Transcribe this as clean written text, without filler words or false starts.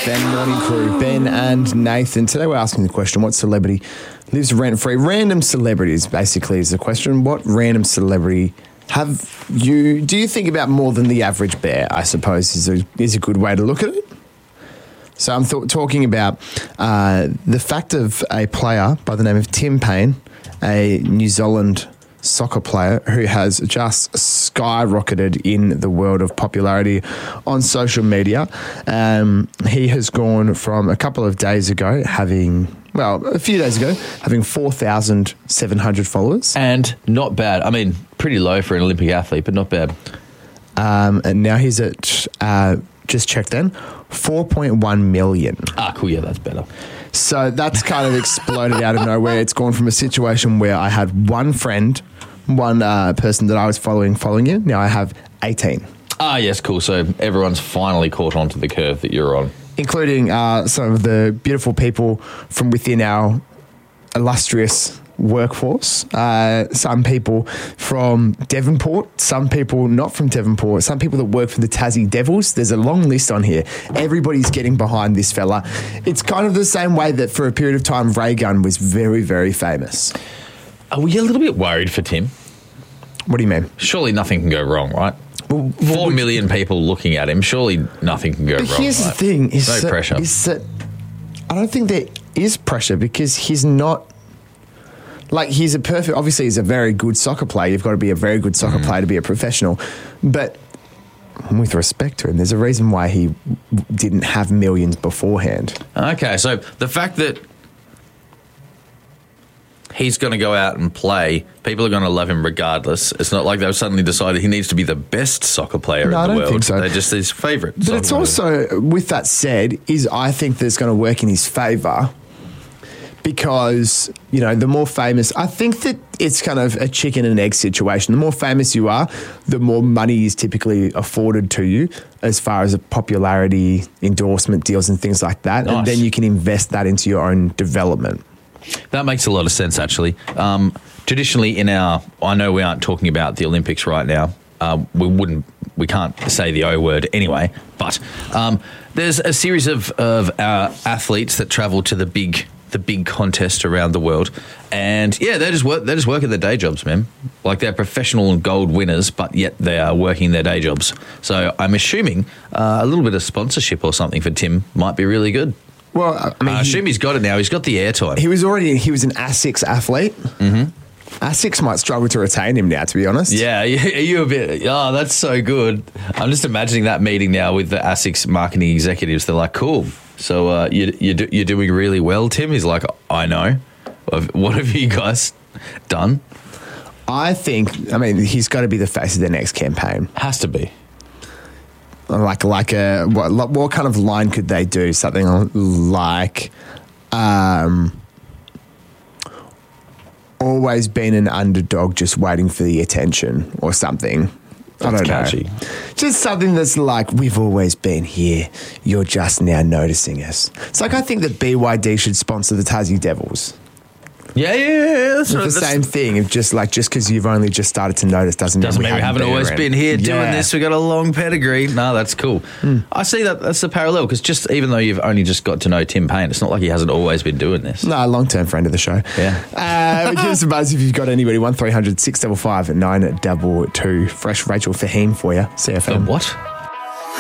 SAFM Morning Crew, Ben and Nathan. Today we're asking the question, what celebrity lives rent-free? Random celebrities, basically, is the question. What random celebrity do you think about more than the average bear, I suppose, is a good way to look at it. So I'm talking about the fact of a player by the name of Tim Payne, a New Zealand soccer player who has just skyrocketed in the world of popularity on social media. He has gone from a couple of days ago a few days ago, having 4,700 followers. And not bad. I mean, pretty low for an Olympic athlete, but not bad. And now he's at, just check then, 4.1 million. Ah, cool. Yeah, that's better. So that's kind of exploded out of nowhere. It's gone from a situation where I had one friend, one person that I was following you. Now I have 18. Ah, yes, cool. So everyone's finally caught on to the curve that you're on. Including some of the beautiful people from within our illustrious workforce. Some people from Devonport, some people not from Devonport, some people that work for the Tassie Devils. There's a long list on here. Everybody's getting behind this fella. It's kind of the same way that for a period of time Ray Gunn was very, very famous. Are we a little bit worried for Tim? What do you mean? Surely nothing can go wrong, right? 4 million people looking at him. Surely nothing can go wrong. Here's the thing: no pressure. Is that I don't think there is pressure because he's not. Like, he's obviously he's a very good soccer player. You've got to be a very good soccer player to be a professional. But with respect to him, there's a reason why he didn't have millions beforehand. Okay, so the fact that he's going to go out and play, people are going to love him regardless. It's not like they've suddenly decided he needs to be the best soccer player in the world. I don't think so. They're just his favourite. But it's also, with that said, I think that it's going to work in his favour. Because, the more famous, I think that it's kind of a chicken and egg situation. The more famous you are, the more money is typically afforded to you as far as popularity, endorsement deals and things like that. Nice. And then you can invest that into your own development. That makes a lot of sense, actually. Traditionally I know we aren't talking about the Olympics right now. We can't say the O word anyway, but there's a series of athletes that travel to the big contest around the world, and they're just working their day jobs, man. Like, they're professional and gold winners, but yet they are working their day jobs. So I'm assuming a little bit of sponsorship or something for Tim might be really good. Well, I mean, I assume he's got it now. He's got the airtime. He was an ASICS athlete. Mm-hmm. ASICS might struggle to retain him now, to be honest. Yeah, are you a bit... Oh, that's so good. I'm just imagining that meeting now with the ASICS marketing executives. They're like, cool. So you're doing really well, Tim? He's like, I know. What have you guys done? He's got to be the face of the next campaign. Has to be. What kind of line could they do? Something like... always been an underdog, just waiting for the attention or something. I don't know. Just something that's like, we've always been here. You're just now noticing us. It's like, I think that BYD should sponsor the Tassie Devils. Yeah. That's the same thing. Just because you've only just started to notice doesn't mean we haven't always been here doing this. We've got a long pedigree. No, that's cool. I see that's the parallel, because just even though you've only just got to know Tim Payne, it's not like he hasn't always been doing this. No, long-term friend of the show. Yeah. Give us a buzz if you've got anybody. 1300 655 922. Fresh Rachel Fahim for you. CFM. What?